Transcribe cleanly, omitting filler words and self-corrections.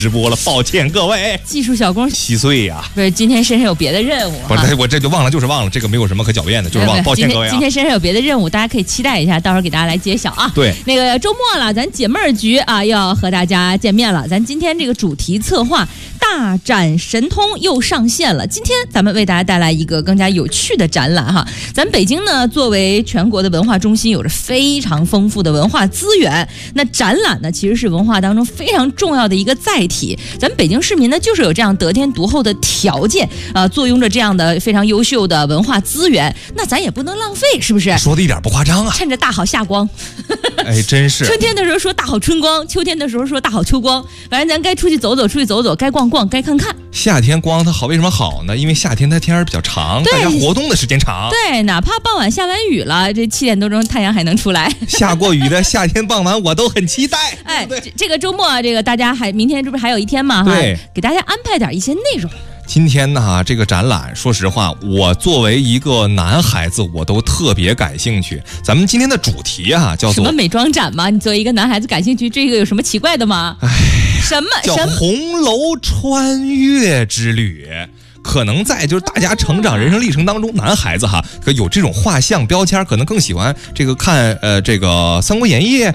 直播了，抱歉各位， 技术小工稀碎呀。 不是，今天身上有别的任务。 不是，我这就忘了，就是忘了，这个没有什么可狡辩的，就是忘了，抱歉各位啊。 今天身上有别的任务，大家可以期待一下，到时候给大家来揭晓啊。 对， 那个周末了，咱解闷儿局啊要和大家见面了。咱今天这个主题策划大展神通又上线了。今天咱们为大家带来一个更加有趣的展览哈。咱北京呢，作为全国的文化中心，有着非常丰富的文化资源。那展览呢，其实是文化当中非常重要的一个载体。咱北京市民呢，就是有这样得天独厚的条件，坐拥着这样的非常优秀的文化资源，那咱也不能浪费，是不是？ 说的一点不夸张啊！ 趁着大好夏光， 哎，真是春天的时候说大好春光，秋天的时候说大好秋光，反正咱该出去走走，该逛逛，该看看。 夏天光它好，为什么好呢？因为夏天它天儿比较长，大家活动的时间长。 对，哪怕傍晚下完雨了，这7点多钟太阳还能出来。 下过雨的夏天傍晚，我都很期待。 哎，这个周末，这个大家明天这不是还有一天吗？ 对， 给大家安排点一些内容。 今天呢，这个展览，说实话，我作为一个男孩子，我都特别感兴趣。咱们今天的主题啊，叫做什么美妆展吗？你作为一个男孩子感兴趣，这个有什么奇怪的吗？ 哎，叫红楼穿越之旅。可能在就是大家成长人生历程当中，男孩子哈，可有这种画像标签，可能更喜欢这个看这个《三国演义》